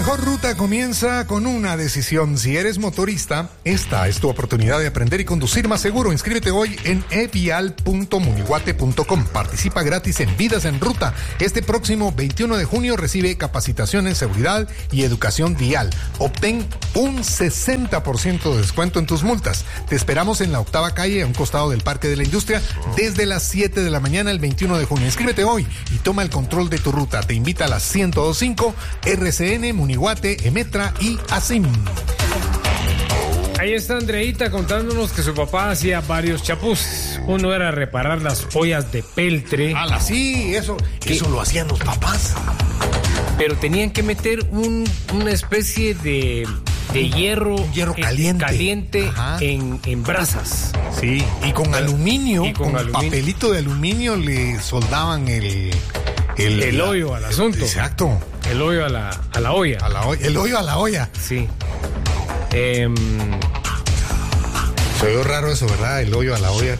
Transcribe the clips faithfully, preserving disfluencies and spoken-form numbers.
Mejor Ruta comienza con una decisión. Si eres motorista, esta es tu oportunidad de aprender y conducir más seguro. Inscríbete hoy en e vial punto munihuate punto com. Participa gratis en Vidas en Ruta. Este próximo veintiuno de junio recibe capacitación en seguridad y educación vial. Obtén un sesenta por ciento de descuento en tus multas. Te esperamos en la octava calle, a un costado del Parque de la Industria, desde las siete de la mañana el veintiuno de junio. Inscríbete hoy y toma el control de tu ruta. Te invita a las ciento dos punto cinco, R C N, Munihuate, Emetra y ASIM. Ahí está Andreita contándonos que su papá hacía varios chapuces. Uno era reparar las ollas de peltre. ¡Hala, sí! Eso, eso lo hacían los papás. Pero tenían que meter un, una especie de, de hierro, hierro caliente, caliente en, en brasas. Sí, y con aluminio, y con, con aluminio. papelito de aluminio le soldaban el... El, el hoyo al asunto. Exacto. El hoyo a la, a la olla. A la olla. El hoyo a la olla. Sí. Eh, Se oyó raro eso, ¿verdad? El hoyo a la olla.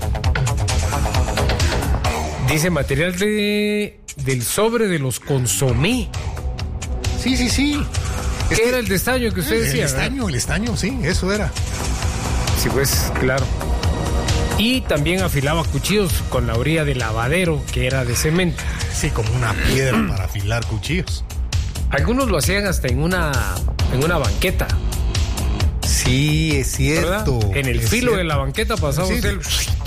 Dice material de del sobre de los consomé. Sí, sí, sí. ¿Qué Este, era el de estaño que usted el decía? El estaño, ¿verdad? El estaño, sí, eso era. Sí, pues, claro. Y también afilaba cuchillos con la orilla de lavadero, que era de cemento. Sí, como una piedra para afilar cuchillos. Algunos lo hacían hasta en una, en una banqueta. Sí, es cierto. ¿Verdad? En el es filo cierto. de la banqueta pasaba Sí. usted el...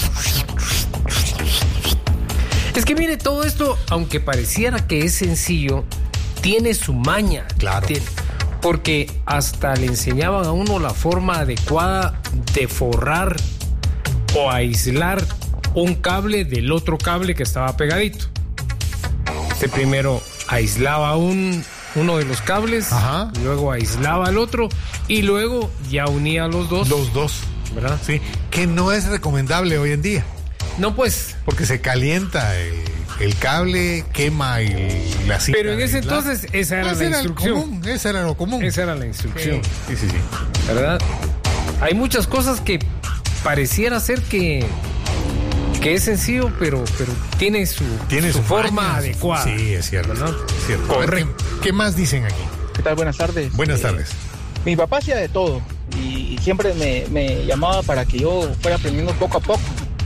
Es que mire, todo esto, aunque pareciera que es sencillo, tiene su maña. Claro. Tiene, porque hasta le enseñaban a uno la forma adecuada de forrar o aislar un cable del otro cable que estaba pegadito. Este primero aislaba un, uno de los cables, Ajá. luego aislaba el otro y luego ya unía los dos. Los dos, ¿verdad? Sí, que no es recomendable hoy en día. No, pues. Porque se calienta el, el cable, quema el, la cinta. Pero en ese aislar. entonces esa era Ese la era instrucción. El común, esa era lo común. Esa era la instrucción. Sí, sí, sí. ¿Verdad? Hay muchas cosas que pareciera ser que, que es sencillo, pero, pero tiene su, Tiene su, su forma maña, adecuada. Sí, es cierto. ¿Verdad? Es cierto. Correcto. ¿Qué, ¿Qué más dicen aquí? ¿Qué tal? Buenas tardes. Buenas Eh, tardes. Mi papá hacía de todo y siempre me, me llamaba para que yo fuera aprendiendo poco a poco.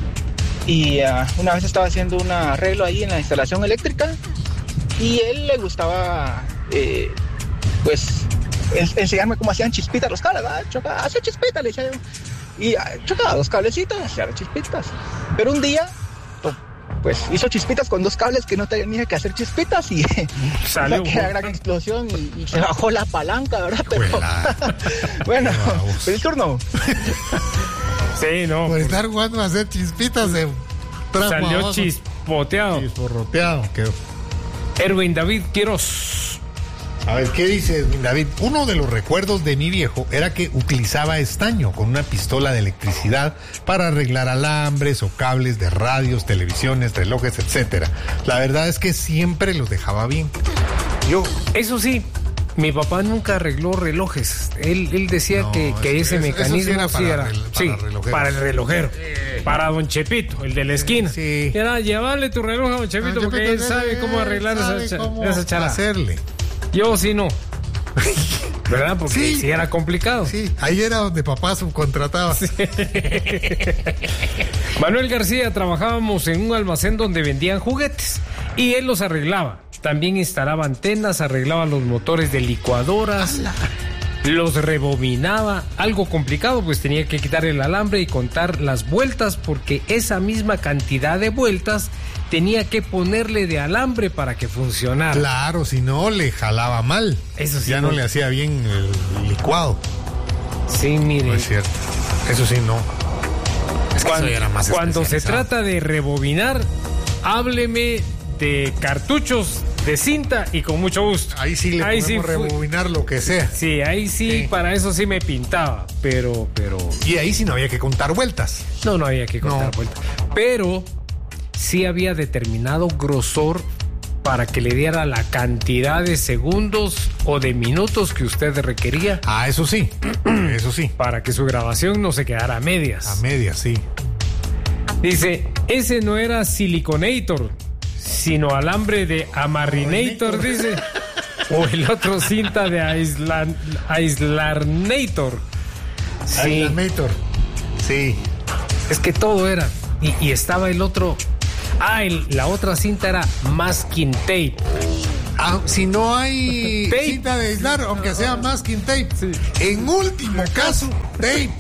Y uh, una vez estaba haciendo un arreglo ahí en la instalación eléctrica y él le gustaba, eh, pues, en, enseñarme cómo hacían chispitas los cables. ¿verdad? Choca, hace chispitas, le decía yo. Y uh, chocaba dos cablecitos, hacía las chispitas. Pero un día, pues, hizo chispitas con dos cables que no tenía que hacer chispitas y salió una gran explosión y, y se bajó la palanca, ¿verdad? Pero, bueno, el turno. Sí, no. Por estar jugando a hacer chispitas de tramo Salió abajo. chispoteado. Chisporroteado. Quedó. Erwin David Quiroz. A ver, ¿qué dice David? Uno de los recuerdos de mi viejo era que utilizaba estaño con una pistola de electricidad para arreglar alambres o cables de radios, televisiones, relojes, etcétera. La verdad es que siempre los dejaba bien. Yo, Eso sí, mi papá nunca arregló relojes. Él, él decía No, que, que eso- ese eso sí mecanismo era sí para era, rel- para sí, relojeros. para el relojero. Para don Chepito, el de la esquina. Sí. Era llevarle tu reloj a don Chepito Ah, porque yo él pensé, sabe cómo arreglar sabe esa, cha- cómo esa charada. hacerle. Yo sí no. ¿Verdad? Porque Sí. sí era complicado. Sí, ahí era donde papá subcontrataba. Sí. Manuel García, trabajábamos en un almacén donde vendían juguetes y él los arreglaba. También instalaba antenas, arreglaba los motores de licuadoras, los rebobinaba. Algo complicado, pues tenía que quitar el alambre y contar las vueltas porque esa misma cantidad de vueltas tenía que ponerle de alambre para que funcionara. Claro, si no le jalaba mal. Eso sí Ya no. no le hacía bien el licuado. Sí, mire. No es cierto. Eso sí, no. Es que Cuando, eso ya era más cuando se especializado. trata de rebobinar, hábleme de cartuchos de cinta y con mucho gusto. Ahí sí le Ahí podemos sí fui- rebobinar lo que sea. Sí, ahí sí, Sí. para eso sí me pintaba, pero, pero, Y ahí sí no había que contar vueltas. no, no había que contar No. vueltas. Pero sí había determinado grosor para que le diera la cantidad de segundos o de minutos que usted requería Ah, eso sí. Eso sí. para que su grabación no se quedara a medias. A medias, sí. Dice, ese no era Siliconator, sino alambre de Amarrinator, dice. O el otro cinta de Aislan, Aislarnator. Sí. Aislarnator. Sí. Es que todo era. Y, y estaba el otro. Ah, el, la otra cinta era masking tape. Ah, si no hay tape. Cinta de aislar, aunque sea masking tape. Sí. En último caso, tape.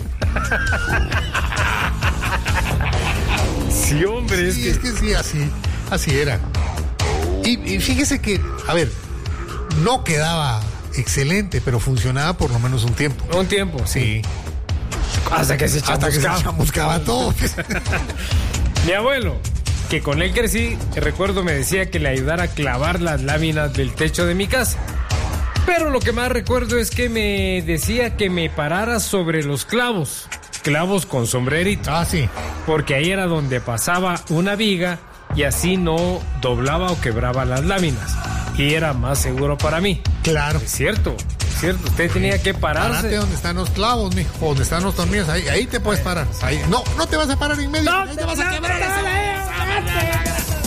Sí, hombre, sí, es que... es que sí, así, así era. Y, y fíjese que, a ver, no quedaba excelente, pero funcionaba por lo menos un tiempo. Un tiempo, sí. Hasta que se chamuscaba. Hasta que se chamuscaba todo. Mi abuelo, que con él crecí, recuerdo me decía que le ayudara a clavar las láminas del techo de mi casa. Pero lo que más recuerdo es que me decía que me parara sobre los clavos. Clavos con sombrerito. Ah, sí. Porque ahí era donde pasaba una viga y así no doblaba o quebraba las láminas. Y era más seguro para mí. Claro. Es cierto, es cierto. Usted tenía que pararse. Parate donde están los clavos, mijo. Donde están los tornillos. Ahí, ahí te puedes parar. Ahí. No, no te vas a parar en medio. No, ahí te vas a quebrar.